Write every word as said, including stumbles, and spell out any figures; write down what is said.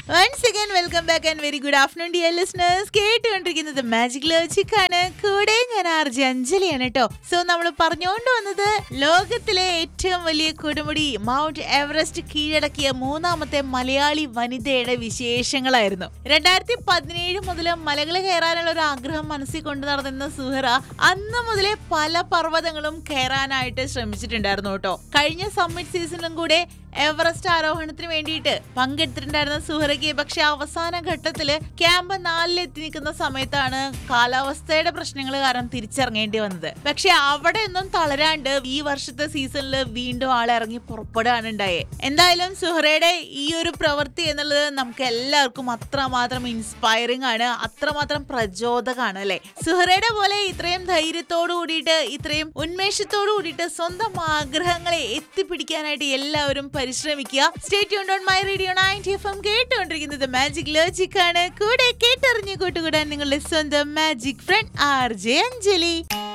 Once again welcome back and very good afternoon dear listeners. കേട്ടുകൊണ്ടിരിക്കുന്നത് magic logic ആണ്. കൂടെ ഞാൻ ആർജി അഞ്ജലിയാണ് കേട്ടോ. സോ നമ്മൾ പറഞ്ഞുകൊണ്ട് വന്നത് ലോകത്തിലെ ഏറ്റവും വലിയ കൊടുമുടി മൗണ്ട് എവറസ്റ്റ് കീഴടക്കിയ മൂന്നാമത്തെ മലയാളി വനിതയുടെ വിശേഷങ്ങളായിരുന്നു. രണ്ടായിരത്തി പതിനേഴ് മുതൽ മലകൾ കയറാനുള്ള ഒരു ആഗ്രഹം മനസ്സിൽ കൊണ്ടു നടന്നിരുന്ന സുഹറ അന്ന് മുതലേ പല പർവ്വതങ്ങളും കയറാനായിട്ട് ശ്രമിച്ചിട്ടുണ്ടായിരുന്നു കേട്ടോ. കഴിഞ്ഞ സമ്മിറ്റ് സീസണിലും കൂടെ എവറസ്റ്റ് ആരോഹണത്തിന് വേണ്ടിയിട്ട് പങ്കെടുത്തിട്ടുണ്ടായിരുന്ന സുഹറയ്ക്ക് പക്ഷെ അവസാന ഘട്ടത്തില് ക്യാമ്പ് നാലിൽ എത്തി നിൽക്കുന്ന സമയത്താണ് കാലാവസ്ഥയുടെ പ്രശ്നങ്ങൾ കാരണം തിരിച്ചിറങ്ങേണ്ടി വന്നത്. പക്ഷെ അവിടെ ഒന്നും തളരാണ്ട് ഈ വർഷത്തെ സീസണിൽ വീണ്ടും ആളിറങ്ങി പുറപ്പെടുകയാണ് ഉണ്ടായത്. എന്തായാലും സുഹറയുടെ ഈ ഒരു പ്രവൃത്തി എന്നുള്ളത് നമുക്ക് എല്ലാവർക്കും അത്രമാത്രം ഇൻസ്പയറിംഗ് ആണ്, അത്രമാത്രം പ്രചോദകമാണ് അല്ലെ. സുഹറയുടെ പോലെ ഇത്രയും ധൈര്യത്തോടു കൂടിയിട്ട് ഇത്രയും ഉന്മേഷത്തോടു കൂടിയിട്ട് സ്വന്തം ആഗ്രഹങ്ങളെ എത്തിപ്പിടിക്കാനായിട്ട് എല്ലാവരും പരിശ്രമിക്കുക. Stay tuned on my radio ninety F M. കേട്ടുകൊണ്ടിരിക്കുന്നത് മാജിക് ലോജിക് ആണ്. കൂടെ കേട്ടറിഞ്ഞു കൂട്ടുകൂടാൻ നിങ്ങളുടെ സ്വന്തം magic front R J Anjali.